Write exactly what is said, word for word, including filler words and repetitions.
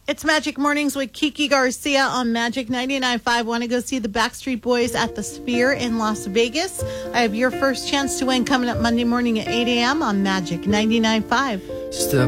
It's Magic Mornings with Kiki Garcia on Magic ninety-nine point five. Want to go see the Backstreet Boys at the Sphere in Las Vegas? I have your first chance to win coming up Monday morning at eight a.m. on Magic ninety-nine point five. Just a